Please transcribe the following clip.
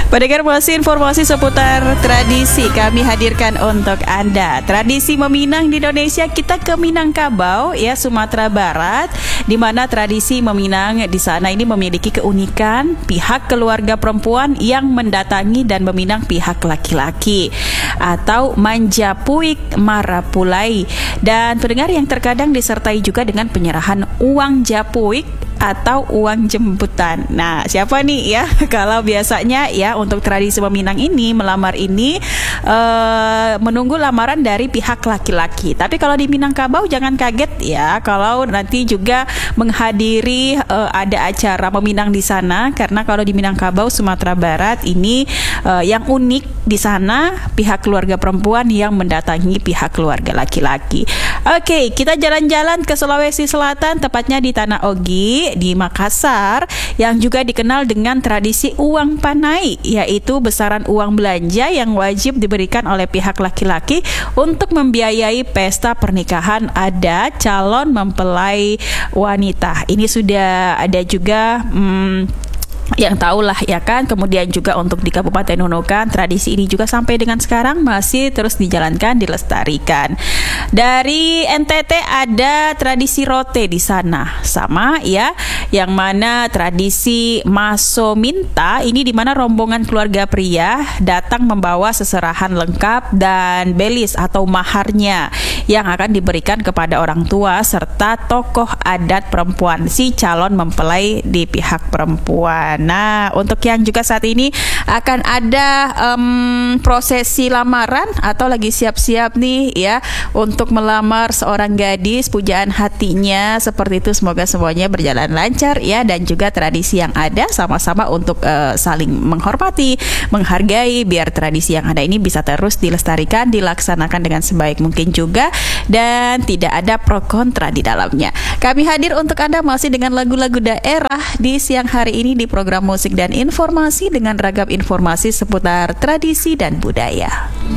Pendengar, masih informasi seputar tradisi kami hadirkan untuk Anda. Tradisi meminang di Indonesia, kita ke Minangkabau ya, Sumatera Barat, di mana tradisi meminang di sana ini memiliki keunikan pihak keluarga perempuan yang mendatangi dan meminang pihak laki-laki atau manjapuik marapulai. Dan pendengar, yang terkadang disertai juga dengan penyerahan uang japuik atau uang jemputan. Nah, siapa nih ya? Kalau biasanya ya untuk tradisi meminang ini, melamar ini menunggu lamaran dari pihak laki-laki. Tapi kalau di Minangkabau jangan kaget ya kalau nanti juga menghadiri ada acara meminang di sana, karena kalau di Minangkabau Sumatera Barat ini yang unik di sana pihak keluarga perempuan yang mendatangi pihak keluarga laki-laki. Oke, kita jalan-jalan ke Sulawesi Selatan, tepatnya di Tanah Ogi di Makassar, yang juga dikenal dengan tradisi uang panai, yaitu besaran uang belanja yang wajib diberikan oleh pihak laki-laki untuk membiayai pesta pernikahan ada calon mempelai wanita. Ini sudah ada juga yang tahulah ya kan. Kemudian juga untuk di Kabupaten Nunukan, tradisi ini juga sampai dengan sekarang masih terus dijalankan, dilestarikan. Dari NTT ada tradisi rote di sana, sama ya, yang mana tradisi maso minta ini di mana rombongan keluarga pria datang membawa seserahan lengkap dan belis atau maharnya yang akan diberikan kepada orang tua serta tokoh adat perempuan si calon mempelai di pihak perempuan. Nah, untuk yang juga saat ini akan ada prosesi lamaran atau lagi siap-siap nih ya untuk melamar seorang gadis, pujaan hatinya seperti itu. Semoga semuanya berjalan lancar ya, dan juga tradisi yang ada sama-sama untuk saling menghormati, menghargai, biar tradisi yang ada ini bisa terus dilestarikan, dilaksanakan dengan sebaik mungkin juga, dan tidak ada pro kontra di dalamnya. Kami hadir untuk Anda masih dengan lagu-lagu daerah di siang hari ini di program musik dan informasi dengan ragam informasi seputar tradisi dan budaya.